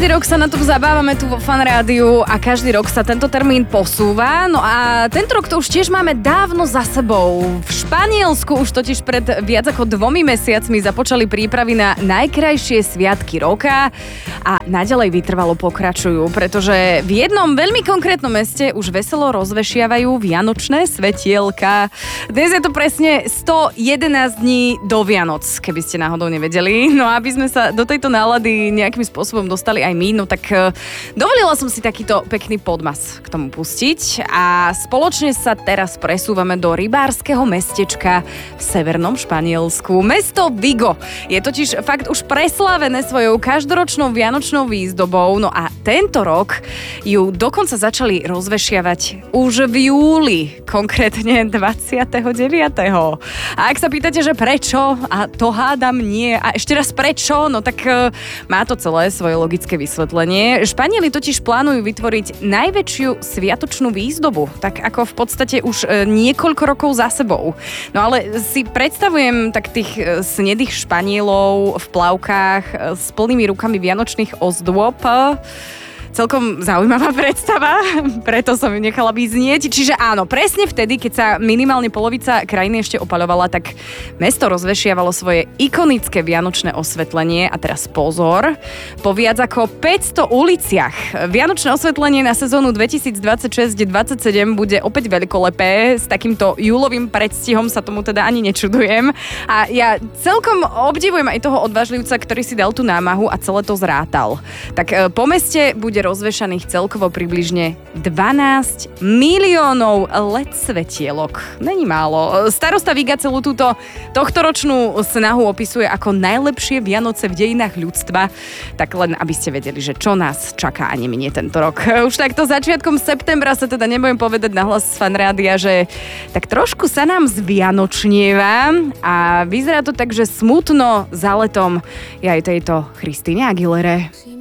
rok sa na tom zabávame tu vo Fan Rádiu a každý rok sa tento termín posúva. No a tento rok to už tiež máme dávno za sebou. V Španielsku už totiž pred viac ako 2 mesiacmi započali prípravy na najkrajšie sviatky roka a naďalej vytrvalo pokračujú, pretože v jednom veľmi konkrétnom meste už veselo rozvešiavajú vianočné svetielka. Dnes je to presne 111 dní do Vianoc, keby ste náhodou nevedeli. No a aby sme sa do tejto nálady nejakým spôsobom dostali aj my, no tak dovolila som si takýto pekný podmas k tomu pustiť a spoločne sa teraz presúvame do rybárskeho mestečka v severnom Španielsku. Mesto Vigo je totiž fakt už preslávené svojou každoročnou vianočnou výzdobou, no a tento rok ju dokonca začali rozvešiavať už v júli, konkrétne 29. A ak sa pýtate, že prečo, a to hádam nie, a ešte raz prečo, no tak má to celé svoje logické vysvetlenie. Španieli totiž plánujú vytvoriť najväčšiu sviatočnú výzdobu, tak ako v podstate už niekoľko rokov za sebou. No ale si predstavujem tak tých snedých Španielov v plavkách s plnými rukami vianočných ozdôb. Celkom zaujímavá predstava, preto som ju nechala vyznieť. Čiže áno, presne vtedy, keď sa minimálne polovica krajiny ešte opaľovala, tak mesto rozvešiavalo svoje ikonické vianočné osvetlenie. A teraz pozor, po viac ako 500 uliciach. Vianočné osvetlenie na sezónu 2026-27 bude opäť veľkolepé. S takýmto júlovým predstihom sa tomu teda ani nečudujem. A ja celkom obdivujem aj toho odvážlivca, ktorý si dal tú námahu a celé to zrátal. Tak po meste bude rozvešaných celkovo približne 12 miliónov LED svetielok. Není málo. Starosta Viga celú túto tohtoročnú snahu opisuje ako najlepšie Vianoce v dejinách ľudstva. Tak len, aby ste vedeli, že čo nás čaká a neminie tento rok. Už takto začiatkom septembra sa teda nebudem povedať nahlas z Fan Rádia, že tak trošku sa nám zvianočnieva a vyzerá to tak, že smutno za letom je aj tejto Christine Aguilere.